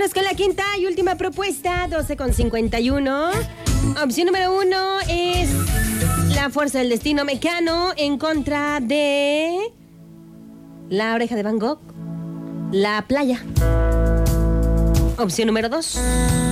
Vámonos con la quinta y última propuesta, 12:51. Opción número 1 es La Fuerza del Destino Mecano en contra de La Oreja de Van Gogh, La Playa. Opción número 2.